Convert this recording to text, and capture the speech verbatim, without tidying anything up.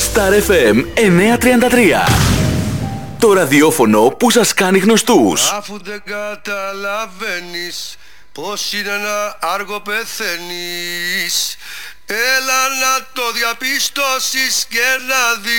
Star εφ εμ εννιακόσια τριάντα τρία. Το ραδιόφωνο που σας κάνει γνωστούς. Αφού δεν καταλαβαίνεις πως είναι ένα άργο πεθαίνεις, έλα να το διαπιστώσεις και να δεις.